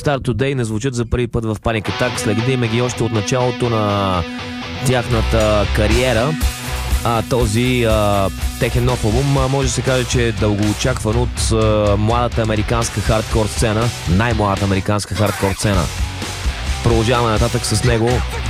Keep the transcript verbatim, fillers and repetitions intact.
Start Today не звучат за първи път в Panic Attack. Следим ги още от началото на тяхната кариера. А този а, техен нов албум а, може да се каже, че е дългоочакван от а, младата американска хардкор сцена, най-младата американска хардкор сцена. Продължаваме нататък с него.